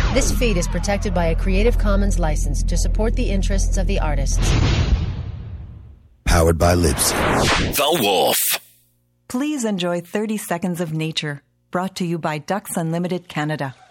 This feed is protected by a Creative Commons license to support the interests of the artists. Powered by Libsyn. The Wolf. Please enjoy 30 Seconds of Nature, brought to you by Ducks Unlimited Canada.